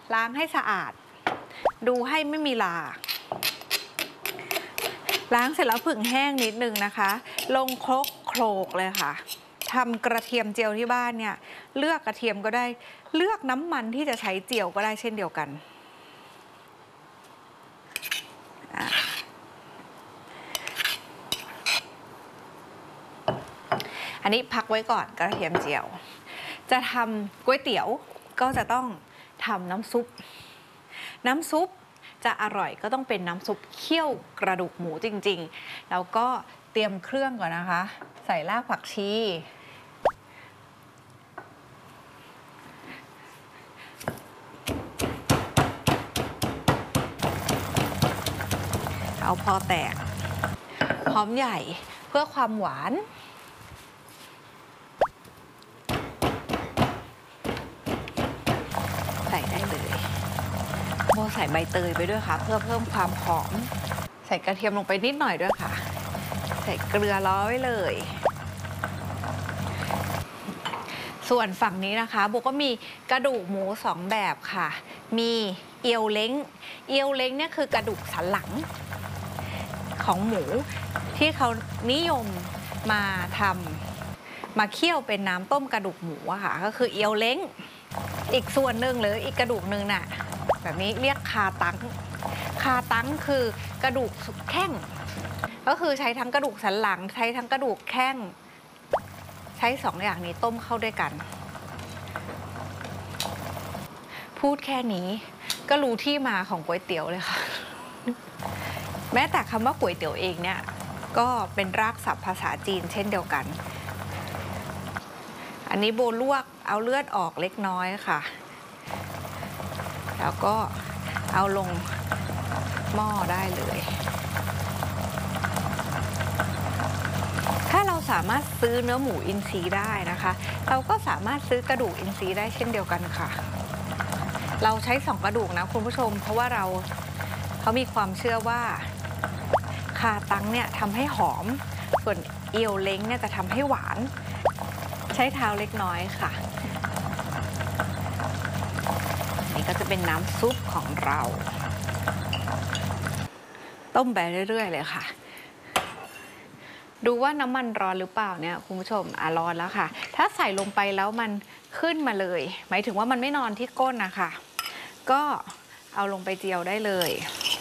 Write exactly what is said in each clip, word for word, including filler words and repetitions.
ล้างให้สะอาดดูให้ไม่มีลาล้างเสร็จแล้วผึ่งแห้งนิดนึงนะคะลงครกโขลกเลยค่ะทำกระเทียมเจียวที่บ้านเนี่ยเลือกกระเทียมก็ได้เลือกน้ำมันที่จะใช้เจียวก็ได้เช่นเดียวกันอันนี้พักไว้ก่อนกระเทียมเจียวจะทำก๋วยเตี๋ยวก็จะต้องทำน้ำซุปน้ำซุปจะอร่อยก็ต้องเป็นน้ำซุปเคี่ยวกระดูกหมูจริงๆแล้วก็เตรียมเครื่องก่อนนะคะใส่รากผักชีเอาพอแตกหอมใหญ่เพื่อความหวานใส่ได้เลยโบใส่ใบเตยไปด้วยค่ะเพื่อเพิ่มความหอมใส่กระเทียมลงไปนิดหน่อยด้วยค่ะใส่เกลือล้อไว้เลยส่วนฝั่งนี้นะคะโบก็มีกระดูกหมูสองแบบค่ะมีเอียวเล้งเอียวเล้งเนี่ยคือกระดูกสันหลังของหมูที่เขานิยมมาทำมาเคี่ยวเป็นน้ำต้มกระดูกหมูอะค่ะก็คือเอียวเล้งอีกส่วนหนึ่งหรืออีกกระดูกหนึ่งน่ะแบบนี้เรียกคาตังคาตังคือกระดูกแข้งก็คือใช้ทั้งกระดูกสันหลังใช้ทั้งกระดูกแข้งใช้สองอย่างนี้ต้มเข้าด้วยกันพูดแค่นี้ก็รู้ที่มาของก๋วยเตี๋ยวเลยค่ะแม้แต่คำว่าก๋วยเตี๋ยวเองเนี่ยก็เป็นรากศัพท์ภาษาจีนเช่นเดียวกันอันนี้โบลวกเอาเลือดออกเล็กน้อยค่ะแล้วก็เอาลงหม้อได้เลยถ้าเราสามารถซื้อเนื้อหมูอินทรีได้นะคะเราก็สามารถซื้อกระดูกอินทรีได้เช่นเดียวกันค่ะเราใช้สองกระดูกนะคุณผู้ชมเพราะว่าเราเขามีความเชื่อว่าคาตังเนี่ยทำให้หอมส่วนเอียวเล้งเนี่ยจะทำให้หวานใช้เท้าเล็กน้อยค่ะนี่ก็จะเป็นน้ำซุปของเราต้มไปเรื่อยๆเลยค่ะดูว่าน้ำมันร้อนหรือเปล่าเนี่ยคุณผู้ชมอ่ะร้อนแล้วค่ะถ้าใส่ลงไปแล้วมันขึ้นมาเลยหมายถึงว่ามันไม่นอนที่ก้นนะคะก็เอาลงไปเจียวได้เลย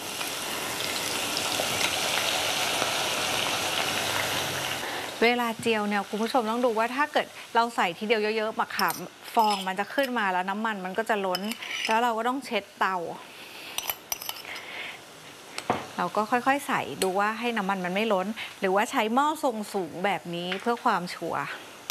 เวลาเจียวเนี่ยคุณผู้ชมต้องดูว่าถ้าเกิดเราใส่ทีเดียวเยอะๆมาค่ะฟองมันจะขึ้นมาแล้วน้ำมันมันก็จะล้นแล้วเราก็ต้องเช็ดเตาเราก็ค่อยๆใส่ดูว่าให้น้ำมันมันไม่ล้นหรือว่าใช้หม้อทรงสูงแบบนี้เพื่อความชัวร์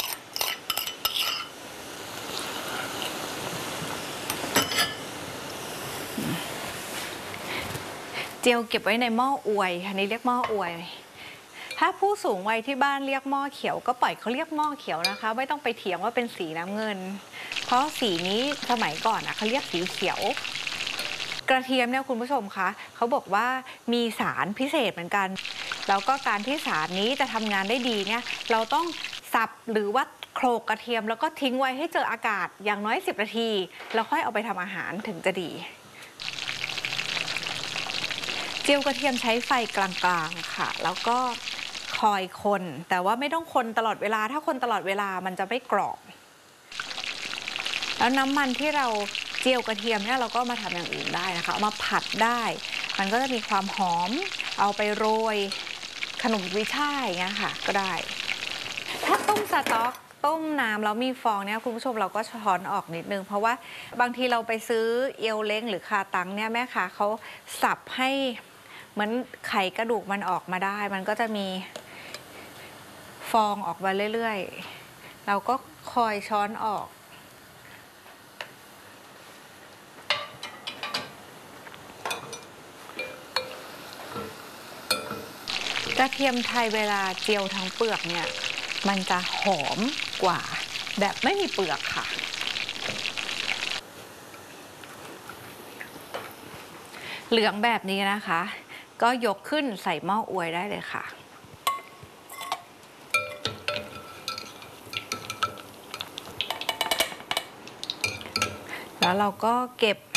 เจียวเก็บไว้ในหม้ออวยอันนี้เรียกหม้ออวยถ้าผู้สูงวัยที่บ้านเรียกหม้อเขียวก็ปล่อยเขาเรียกหม้อเขียวนะคะไม่ต้องไปเถียงว่าเป็นสีน้ำเงินเพราะสีนี้สมัยก่อนนะเขาเรียกสีเขียวกระเทียมเนี่ยคุณผู้ชมคะเขาบอกว่ามีสารพิเศษเหมือนกันแล้วก็การที่สารนี้จะทำงานได้ดีเนี่ยเราต้องสับหรือว่าโขลกกระเทียมแล้วก็ทิ้งไว้ให้เจออากาศอย่างน้อยสิบนาทีแล้วค่อยเอาไปทำอาหารถึงจะดีเจียวกระเทียมใช้ไฟกลางๆค่ะแล้วก็คอยคนแต่ว่าไม่ต้องคนตลอดเวลาถ้าคนตลอดเวลามันจะไม่กรอบแล้วน้ำมันที่เราเจียวกระเทียมเนี่ยเราก็มาทำอย่างอื่นได้นะคะเอามาผัดได้มันก็จะมีความหอมเอาไปโรยขนมกุยช่ายเงี้ยค่ะก็ได้ถ้าต้มสต๊อกต้มน้ำแล้วมีฟองเนี่ยคุณผู้ชมเราก็ช้อนออกนิดนึงเพราะว่าบางทีเราไปซื้อเอียวเล้งหรือคาตังเนี่ยแม่ค้าเขาสับให้เหมือนไขกระดูกมันออกมาได้มันก็จะมีฟองออกมาเรื่อยๆเราก็คอยช้อนออกกระเทียมไทยเวลาเจียวทั้งเปลือกเนี่ยมันจะหอมกว่าแบบไม่มีเปลือกค่ะเหลืองแบบนี้นะคะก็ยกขึ้นใส่หม้ออวยได้เลยค่ะแล้วเราก็เก็บ